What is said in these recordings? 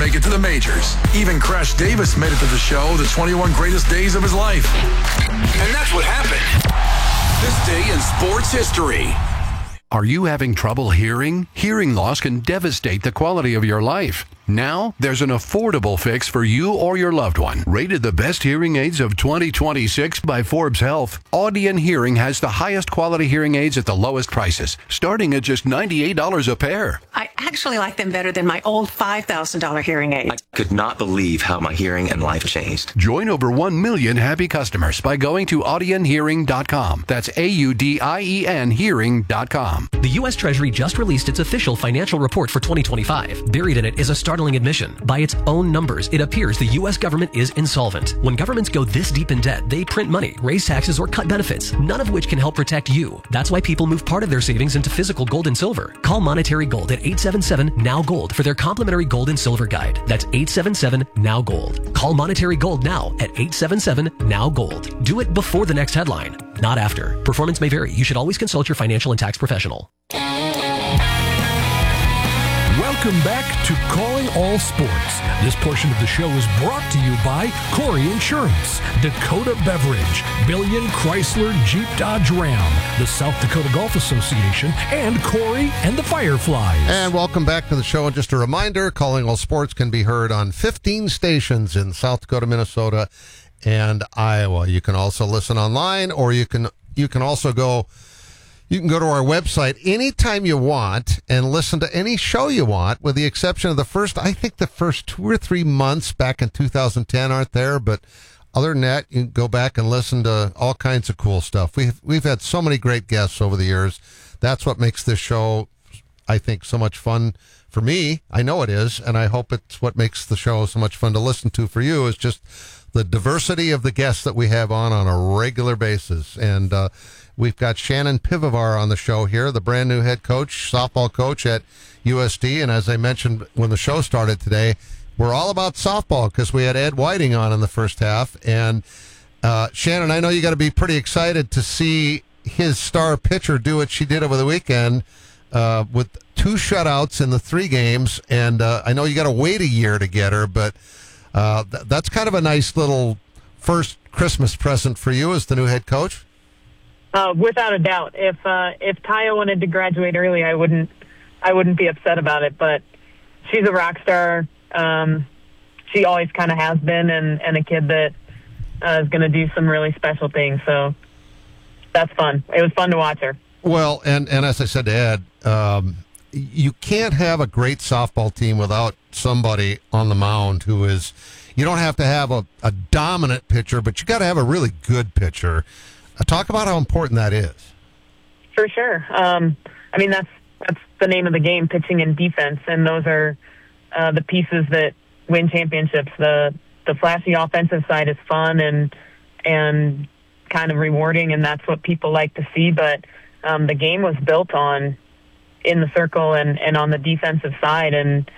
make it to the majors. Even Crash Davis made it to the show, the 21 greatest days of his life. And that's what happened. This day in sports history. Are you having trouble hearing? Hearing loss can devastate the quality of your life. Now, there's an affordable fix for you or your loved one. Rated the best hearing aids of 2026 by Forbes Health, Audion Hearing has the highest quality hearing aids at the lowest prices, starting at just $98 a pair. I actually like them better than my old $5,000 hearing aid. I could not believe how my hearing and life changed. Join over 1 million happy customers by going to audionhearing.com. That's AUDIEN hearing.com. The U.S. Treasury just released its official financial report for 2025. Buried in it is a startling admission. By its own numbers, it appears the U.S. government is insolvent. When governments go this deep in debt, they print money, raise taxes, or cut benefits, none of which can help protect you. That's why people move part of their savings into physical gold and silver. Call Monetary Gold at 877-NOW-GOLD for their complimentary gold and silver guide. That's 877-NOW-GOLD. Call Monetary Gold now at 877-NOW-GOLD. Do it before the next headline, not after. Performance may vary. You should always consult your financial and tax professional. Welcome back to Calling All Sports. This portion of the show is brought to you by Corey Insurance, Dakota Beverage, Billion Chrysler Jeep Dodge Ram, the South Dakota Golf Association, and Corey and the Fireflies. And welcome back to the show. And just a reminder, Calling All Sports can be heard on 15 stations in South Dakota, Minnesota, and Iowa. You can also listen online, or you can also go... You can go to our website anytime you want and listen to any show you want, with the exception of the first 2 or 3 months back in 2010 aren't there. But other than that, you can go back and listen to all kinds of cool stuff. We've had so many great guests over the years. That's what makes this show, I think, so much fun for me. I know it is, and I hope it's what makes the show so much fun to listen to for you, is just the diversity of the guests that we have on a regular basis. And we've got Shannon Pivovar on the show here, the brand new head coach, softball coach at USD. And as I mentioned when the show started today, we're all about softball because we had Ed Whiting on in the first half. And Shannon, I know you got to be pretty excited to see his star pitcher do what she did over the weekend with 2 shutouts in the 3 games. And I know you got to wait a year to get her, but that's kind of a nice little first Christmas present for you as the new head coach. Without a doubt. If Taya wanted to graduate early, I wouldn't be upset about it. But she's a rock star. She always kind of has been, and a kid that is going to do some really special things. So that's fun. It was fun to watch her. Well, and as I said to Ed, you can't have a great softball team without somebody on the mound who is. You don't have to have a dominant pitcher, but you got to have a really good pitcher. Talk about how important that is. For sure. I mean, that's the name of the game, pitching and defense, and those are the pieces that win championships. The flashy offensive side is fun and kind of rewarding, and that's what people like to see. But the game was built on in the circle and on the defensive side, and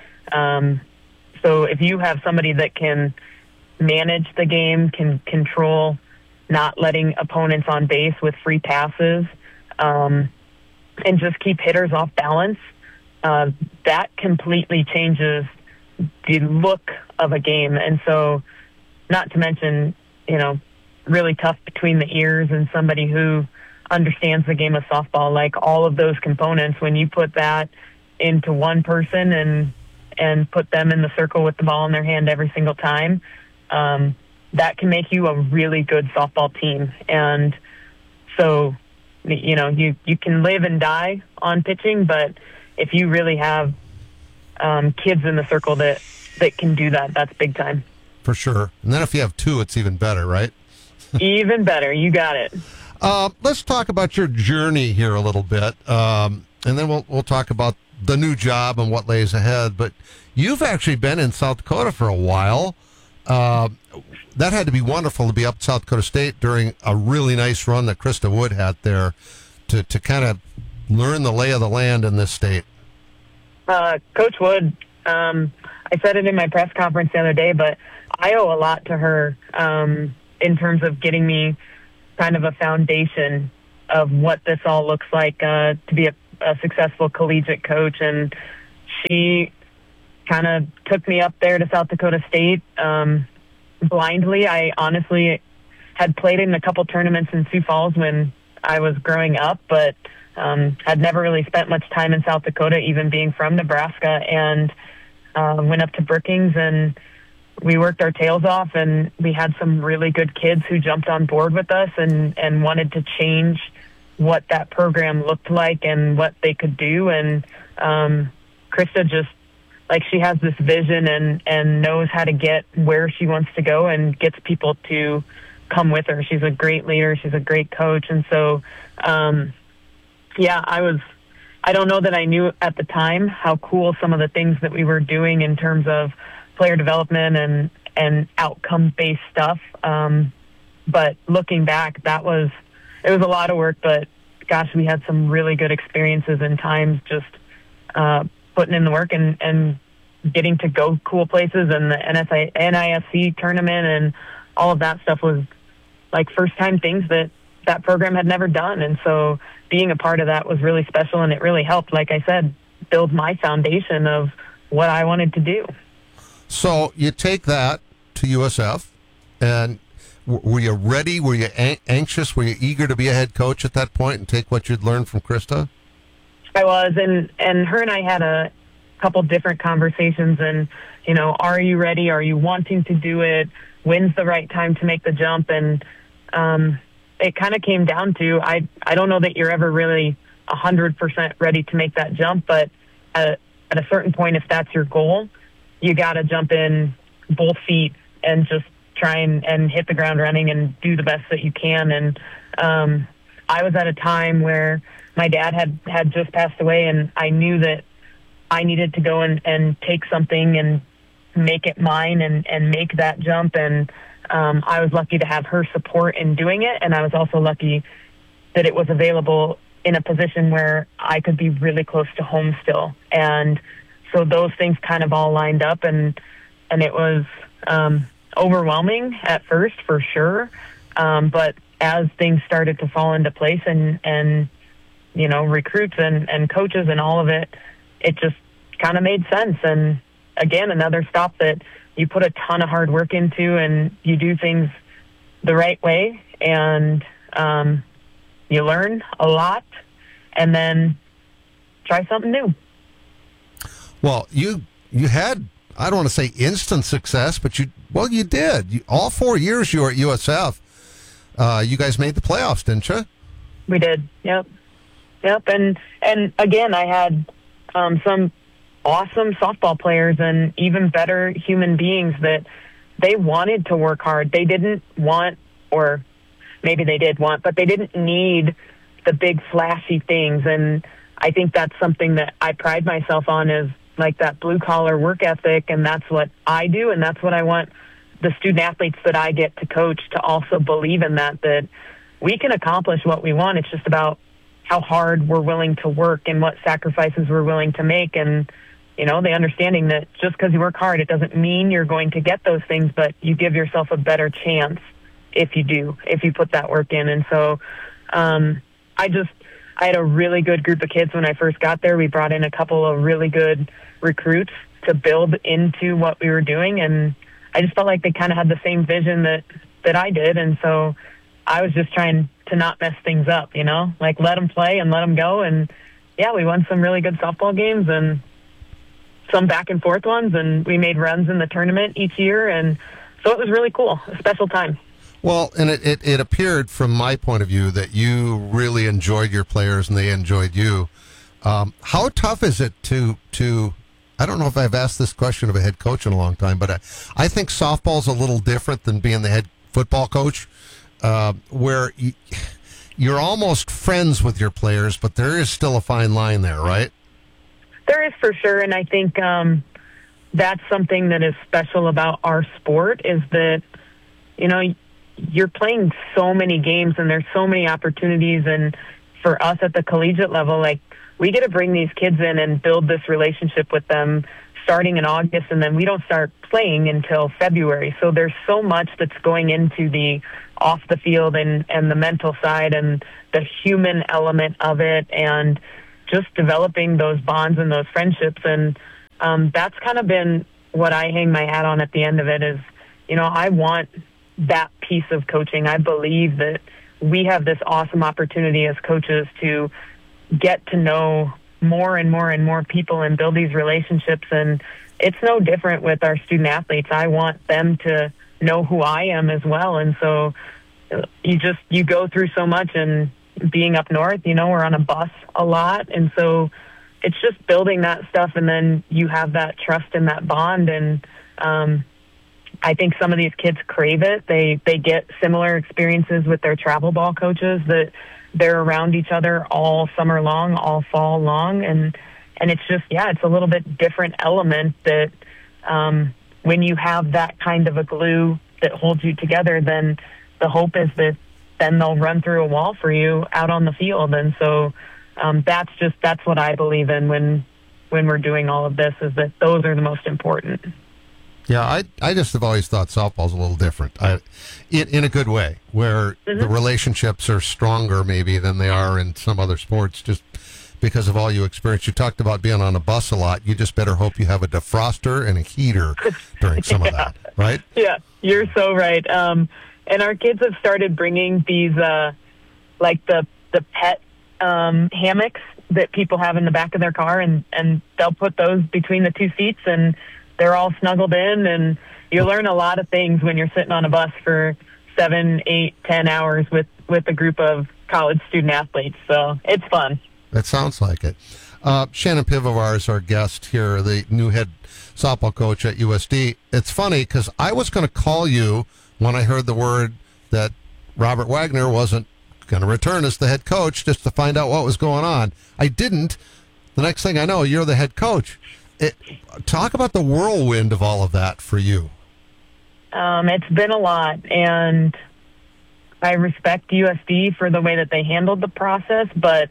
so if you have somebody that can manage the game, can control not letting opponents on base with free passes, and just keep hitters off balance, that completely changes the look of a game. And so, not to mention, really tough between the ears and somebody who understands the game of softball, like all of those components, when you put that into one person and put them in the circle with the ball in their hand every single time, that can make you a really good softball team. And so, you can live and die on pitching, but if you really have kids in the circle that can do that, that's big time. For sure. And then if you have 2, it's even better, right? Even better. You got it. Let's talk about your journey here a little bit, and then we'll talk about the new job and what lays ahead. But you've actually been in South Dakota for a while. That had to be wonderful to be up at South Dakota State during a really nice run that Krista Wood had there to kind of learn the lay of the land in this state. Coach Wood, I said it in my press conference the other day, but I owe a lot to her in terms of getting me kind of a foundation of what this all looks like to be a successful collegiate coach. And she kind of took me up there to South Dakota State blindly. I honestly had played in a couple tournaments in Sioux Falls when I was growing up, but had never really spent much time in South Dakota, even being from Nebraska, and went up to Brookings, and we worked our tails off, and we had some really good kids who jumped on board with us and wanted to change what that program looked like and what they could do. And Krista just, like, she has this vision and knows how to get where she wants to go and gets people to come with her. She's a great leader. She's a great coach. And so, I don't know that I knew at the time how cool some of the things that we were doing in terms of player development and outcome-based stuff. But looking back, it was a lot of work, but gosh, we had some really good experiences and times just putting in the work and getting to go cool places, and the NISC tournament and all of that stuff was like first-time things that program had never done. And so being a part of that was really special, and it really helped, like I said, build my foundation of what I wanted to do. So you take that to USF, and were you ready? Were you anxious? Were you eager to be a head coach at that point and take what you'd learned from Krista? I was, and her and I had a couple different conversations, and, you know, are you ready? Are you wanting to do it? When's the right time to make the jump? And it kind of came down to, I don't know that you're ever really 100% ready to make that jump, but at a certain point, if that's your goal, you got to jump in both feet and just try and hit the ground running and do the best that you can. And I was at a time where my dad had just passed away, and I knew that I needed to go and take something and make it mine and make that jump. And I was lucky to have her support in doing it, and I was also lucky that it was available in a position where I could be really close to home still. And so those things kind of all lined up, and it was overwhelming at first, for sure. But as things started to fall into place and you know, recruits and coaches and all of it, it just kind of made sense. And again, another stop that you put a ton of hard work into, and you do things the right way, and you learn a lot, and then try something new. Well, you had, I don't want to say instant success, but you did. All 4 years you were at USF, you guys made the playoffs, didn't you? We did. Yep. And again, I had some awesome softball players and even better human beings that they wanted to work hard. They didn't want, or maybe they did want, but they didn't need the big flashy things. And I think that's something that I pride myself on, is like that blue collar work ethic. And that's what I do. And that's what I want the student athletes that I get to coach to also believe in, that we can accomplish what we want. It's just about how hard we're willing to work and what sacrifices we're willing to make. And, you know, the understanding that just because you work hard, it doesn't mean you're going to get those things, but you give yourself a better chance if you put that work in. And so I had a really good group of kids when I first got there. We brought in a couple of really good recruits to build into what we were doing. And I just felt like they kind of had the same vision that I did. And so I was just trying to not mess things up, you know, like let them play and let them go. And yeah, we won some really good softball games and some back and forth ones, and we made runs in the tournament each year. And so it was really cool, a special time. Well, and it appeared from my point of view that you really enjoyed your players and they enjoyed you. How tough is it to I don't know if I've asked this question of a head coach in a long time, but I think softball's a little different than being the head football coach, where you're almost friends with your players, but there is still a fine line there, right? There is, for sure. And I think that's something that is special about our sport, is that, you know, you're playing so many games and there's so many opportunities. And for us at the collegiate level, like, we get to bring these kids in and build this relationship with them starting in August, and then we don't start playing until February. So there's so much that's going into the off the field and the mental side and the human element of it, and just developing those bonds and those friendships. And that's kind of been what I hang my hat on at the end of it is, I want that piece of coaching. I believe that we have this awesome opportunity as coaches to get to know more and more and more people and build these relationships. And it's no different with our student athletes. I want them to know who I am as well. And so you go through so much, and being up north, we're on a bus a lot. And so it's just building that stuff. And then you have that trust and that bond. And, I think some of these kids crave it. They get similar experiences with their travel ball coaches, that they're around each other all summer long, all fall long. And it's just, it's a little bit different element that, when you have that kind of a glue that holds you together, then the hope is that then they'll run through a wall for you out on the field. And so, that's what I believe in when we're doing all of this, is that those are the most important. Yeah, I just have always thought softball's a little different, in a good way, where the relationships are stronger maybe than they are in some other sports, just because of all you experience. You talked about being on a bus a lot. You just better hope you have a defroster and a heater during some of that, right? Yeah, you're so right. And our kids have started bringing these, like the pet hammocks that people have in the back of their car, and they'll put those between the two seats, and they're all snuggled in, and you learn a lot of things when you're sitting on a bus for 7, 8, 10 hours with a group of college student athletes. So it's fun. That sounds like it. Shannon Pivovar is our guest here, the new head softball coach at USD. It's funny because I was going to call you when I heard the word that Robert Wagner wasn't going to return as the head coach, just to find out what was going on. I didn't. The next thing I know, you're the head coach. Talk about the whirlwind of all of that for you. It's been a lot, and I respect USD for the way that they handled the process, but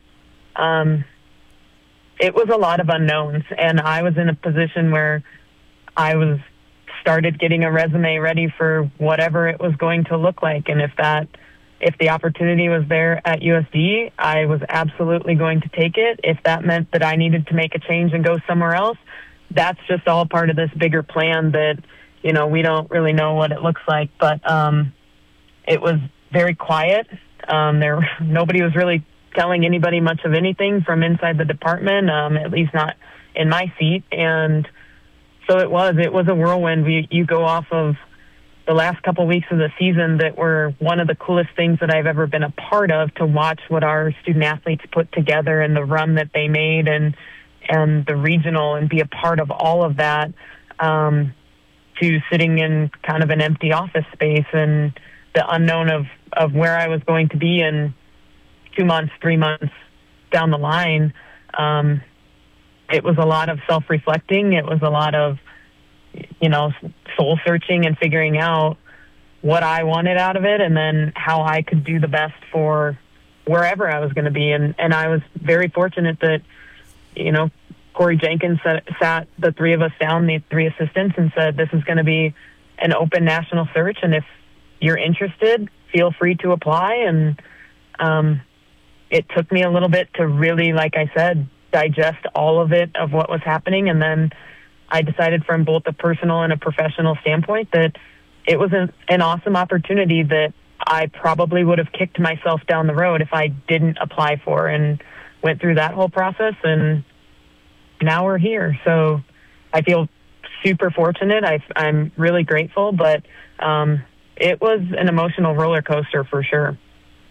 it was a lot of unknowns, and I was in a position where I started getting a resume ready for whatever it was going to look like. And if the opportunity was there at USD, I was absolutely going to take it. If that meant that I needed to make a change and go somewhere else, that's just all part of this bigger plan that, we don't really know what it looks like. But it was very quiet. Nobody was really telling anybody much of anything from inside the department, at least not in my seat. And so it was a whirlwind. You go off of the last couple weeks of the season that were one of the coolest things that I've ever been a part of, to watch what our student athletes put together and the run that they made and the regional, and be a part of all of that, to sitting in kind of an empty office space and the unknown of where I was going to be in 2 months, 3 months down the line. It was a lot of self-reflecting. It was a lot of, soul searching and figuring out what I wanted out of it, and then how I could do the best for wherever I was going to be. And I was very fortunate that, Corey Jenkins sat the three of us down, the three assistants, and said, this is going to be an open national search, and if you're interested, feel free to apply. And it took me a little bit to really, like I said, digest all of it, of what was happening. And then I decided, from both a personal and a professional standpoint, that it was an awesome opportunity that I probably would have kicked myself down the road if I didn't apply for, and went through that whole process. And now we're here. So I feel super fortunate. I'm really grateful, but it was an emotional roller coaster for sure.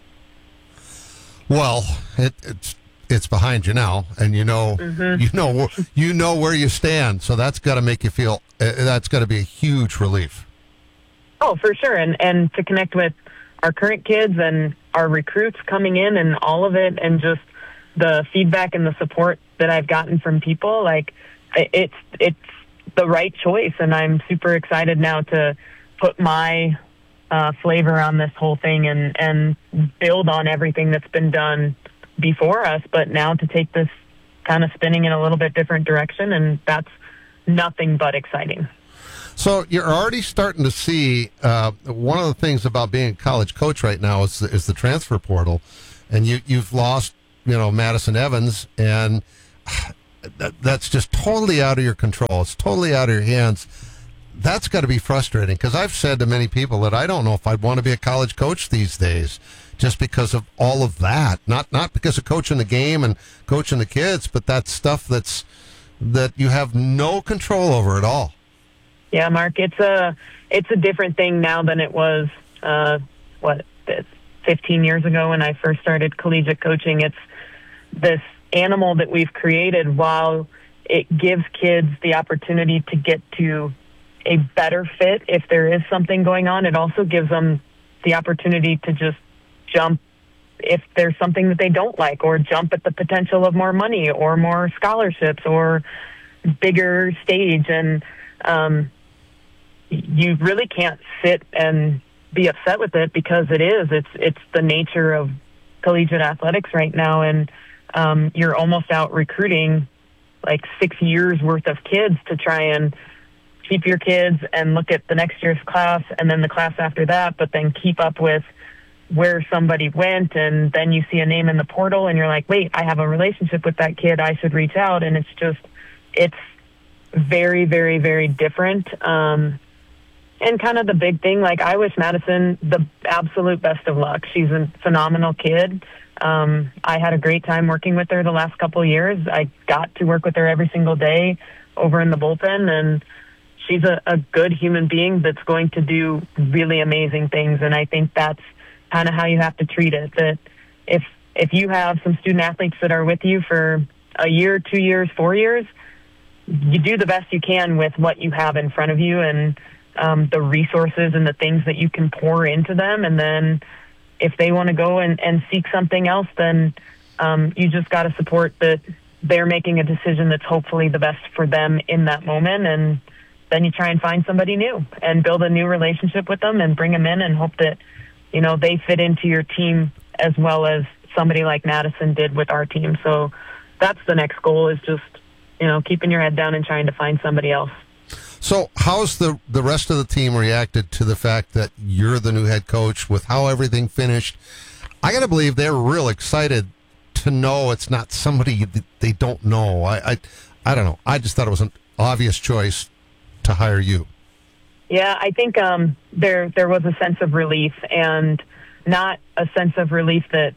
Well, it's behind you now, and you know where you stand. So that's got to make you feel. That's got to be a huge relief. Oh, for sure, and to connect with our current kids and our recruits coming in, and all of it, and just the feedback and the support that I've gotten from people, like it's the right choice, and I'm super excited now to put my flavor on this whole thing and build on everything that's been done before us, but now to take this kind of spinning in a little bit different direction, and that's nothing but exciting. So you're already starting to see one of the things about being a college coach right now is the transfer portal, and you've lost Madison Evans, and that's just totally out of your control. It's totally out of your hands. That's got to be frustrating, because I've said to many people that I don't know if I'd want to be a college coach these days, just because of all of that. Not because of coaching the game and coaching the kids, but that stuff that you have no control over at all. Yeah, Mark, it's a different thing now than it was 15 years ago when I first started collegiate coaching. It's this animal that we've created. While it gives kids the opportunity to get to a better fit if there is something going on, it also gives them the opportunity to just jump if there's something that they don't like, or jump at the potential of more money or more scholarships or bigger stage. And you really can't sit and be upset with it, because it's the nature of collegiate athletics right now. And you're almost out recruiting like 6 years worth of kids to try and keep your kids and look at the next year's class and then the class after that, but then keep up with where somebody went. And then you see a name in the portal and you're like, wait, I have a relationship with that kid, I should reach out. And it's very, very, very different. And kind of the big thing, like, I wish Madison the absolute best of luck. She's a phenomenal kid. I had a great time working with her the last couple of years. I got to work with her every single day over in the bullpen, and she's a good human being that's going to do really amazing things. And I think that's kind of how you have to treat it, that if you have some student athletes that are with you for a year, 2 years, 4 years, you do the best you can with what you have in front of you, and the resources and the things that you can pour into them. And then if they want to go and seek something else, then you just got to support that they're making a decision that's hopefully the best for them in that moment. And then you try and find somebody new and build a new relationship with them and bring them in and hope that, you know, they fit into your team as well as somebody like Madison did with our team. So that's the next goal, is just, you know, keeping your head down and trying to find somebody else. So how's the rest of the team reacted to the fact that you're the new head coach, with how everything finished? I got to believe they're real excited to know it's not somebody they don't know. I don't know. I just thought it was an obvious choice to hire you. Yeah, I think there was a sense of relief, and not a sense of relief that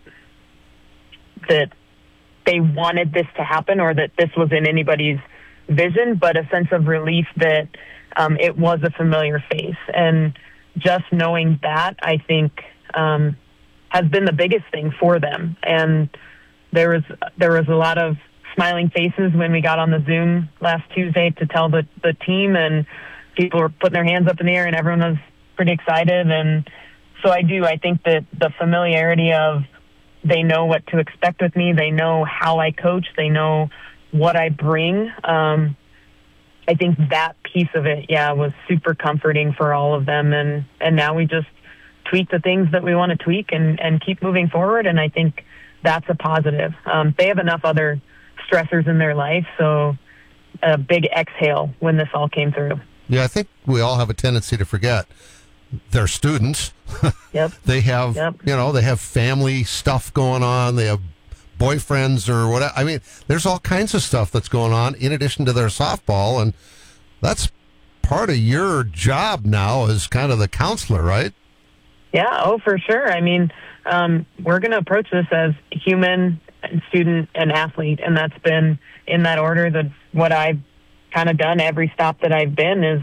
they wanted this to happen or that this was in anybody's vision, but a sense of relief that it was a familiar face. And just knowing that, I think, has been the biggest thing for them. And there was a lot of smiling faces when we got on the Zoom last Tuesday to tell the team, and people were putting their hands up in the air and everyone was pretty excited. And so I think that the familiarity of, they know what to expect with me, they know how I coach, they know what I bring. I think that piece of it, was super comforting for all of them. And now we just tweak the things that we want to tweak and keep moving forward. And I think that's a positive. They have enough other stressors in their life, so a big exhale when this all came through. Yeah, I think we all have a tendency to forget they're students. Yep. They have, they have family stuff going on. They have boyfriends or whatever. I mean, there's all kinds of stuff that's going on in addition to their softball, and that's part of your job now as kind of the counselor, right? Yeah, for sure. I mean, we're going to approach this as human, student, and athlete, and that's been in that order. That's what I've kind of done every stop that I've been, is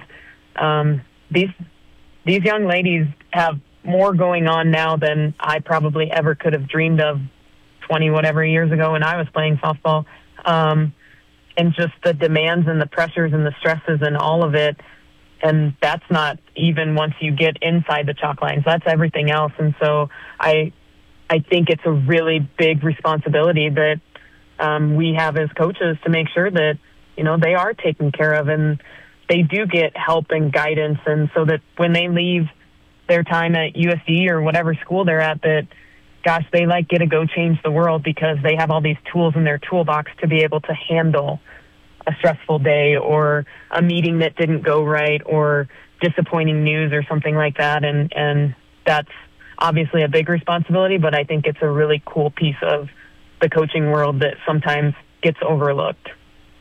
these young ladies have more going on now than I probably ever could have dreamed of 20 whatever years ago when I was playing softball. And just the demands and the pressures and the stresses and all of it. And that's not even once you get inside the chalk lines. That's everything else. And so I think it's a really big responsibility that we have as coaches to make sure that, they are taken care of and they do get help and guidance. And so that when they leave their time at USD or whatever school they're at, that, gosh, they get to go change the world because they have all these tools in their toolbox to be able to handle a stressful day or a meeting that didn't go right or disappointing news or something like that. And that's obviously a big responsibility, but I think it's a really cool piece of the coaching world that sometimes gets overlooked.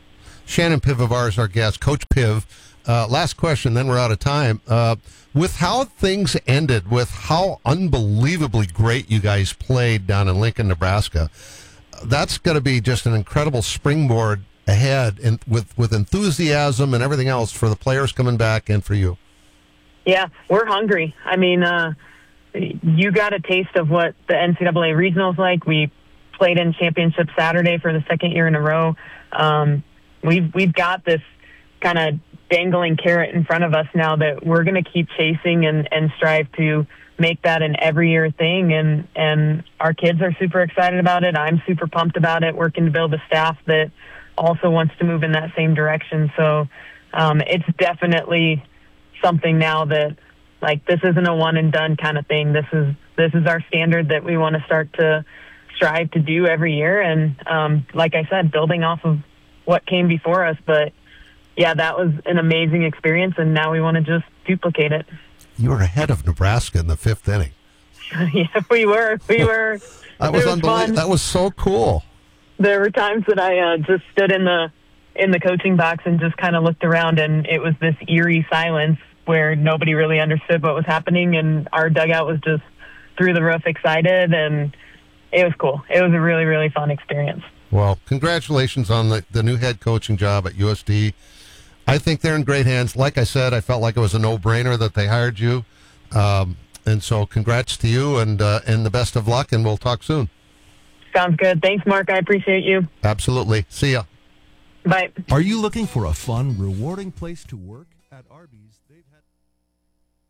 Shannon Pivovar's our guest, Coach Piv. Last question, then we're out of time. With how things ended, with how unbelievably great you guys played down in Lincoln, Nebraska, that's going to be just an incredible springboard ahead with enthusiasm and everything else for the players coming back and for you. Yeah, we're hungry. I mean, you got a taste of what the NCAA regional's like. We played in championship Saturday for the second year in a row. We've got this kind of dangling carrot in front of us now that we're going to keep chasing and strive to make that an every year thing. And our kids are super excited about it. I'm super pumped about it, working to build a staff that also wants to move in that same direction. So it's definitely something now that, like, this isn't a one and done kind of thing. This is our standard that we want to start to strive to do every year. And like I said, building off of what came before us. But yeah, that was an amazing experience, and now we want to just duplicate it. You were ahead of Nebraska in the 5th inning. Yeah, we were. That was unbelievable. That was so cool. There were times that I just stood in the coaching box and just kind of looked around, and it was this eerie silence where nobody really understood what was happening, and our dugout was just through the roof excited, and it was cool. It was a really, really fun experience. Well, congratulations on the new head coaching job at USD. I think they're in great hands. Like I said, I felt like it was a no-brainer that they hired you. And so congrats to you and the best of luck, and we'll talk soon. Sounds good. Thanks, Mark. I appreciate you. Absolutely. See ya. Bye. Are you looking for a fun, rewarding place to work? At Arby's, they've